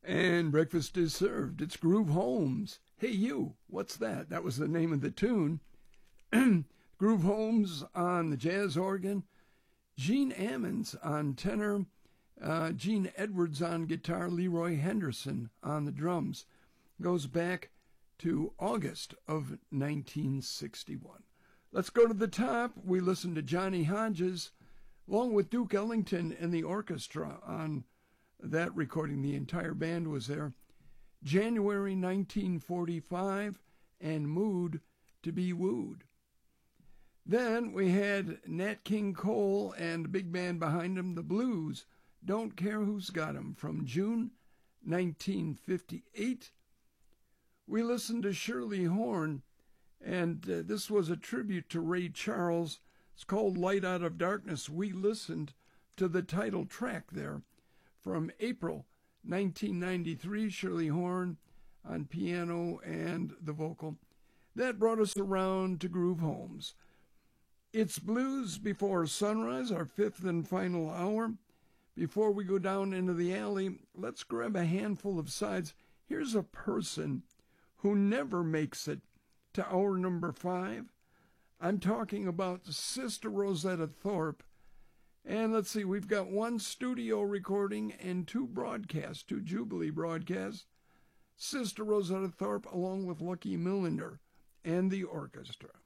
And breakfast is served. It's Groove Holmes. Hey, you, what's that? That was the name of the tune. Groove Holmes on the jazz organ. Gene Ammons on tenor. Gene Edwards on guitar. Leroy Henderson on the drums. Goes back to August of 1961. Let's go to the top. We listen to Johnny Hodges, along with Duke Ellington and the orchestra on that recording. The entire band was there. January 1945, and Mood to Be Wooed. Then we had Nat King Cole and the big band behind him, the Blues, Don't Care Who's Got 'Em, from June 1958. We listened to Shirley Horn, and this was a tribute to Ray Charles. It's called Light Out of Darkness. We listened to the title track there from April 1993, Shirley Horn on piano and the vocal. That brought us around to Groove Holmes. It's Blues Before Sunrise, our fifth and final hour. Before we go down into the alley, let's grab a handful of sides. Here's a person who never makes it to hour number 5. I'm talking about Sister Rosetta Tharpe. And let's see, we've got one studio recording and two Jubilee broadcasts. Sister Rosetta Tharpe along with Lucky Millinder and the orchestra.